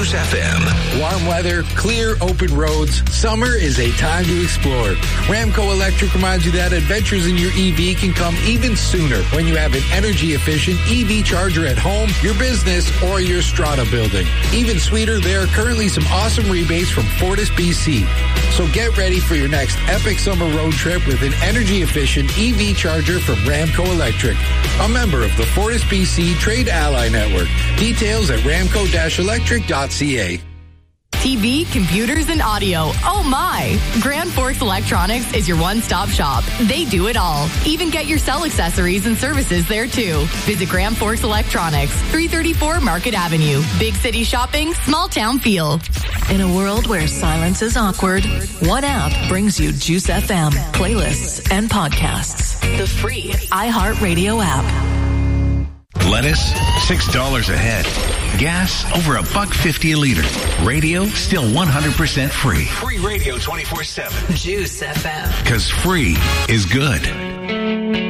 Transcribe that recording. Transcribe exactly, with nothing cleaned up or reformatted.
Juice F M. Warm weather, clear, open roads. Summer is a time to explore. Ramco Electric reminds you that adventures in your E V can come even sooner when you have an energy-efficient E V charger at home, your business, or your strata building. Even sweeter, there are currently some awesome rebates from Fortis B C. So get ready for your next epic summer road trip with an energy-efficient E V charger from Ramco Electric, a member of the Fortis B C Trade Ally Network. Details at ramco dash electric dot c a. T V, computers, and audio. Oh my! Grand Forks Electronics is your one-stop shop. They do it all. Even get your cell accessories and services there too. Visit Grand Forks Electronics, three thirty-four Market Avenue. Big city shopping, small town feel. In a world where silence is awkward, one app brings you Juice F M, playlists, and podcasts. The free iHeartRadio app. Lettuce, six dollars a head. Gas, over a buck fifty a liter. Radio, still one hundred percent free. Free radio twenty-four seven. Juice F M. Because free is good.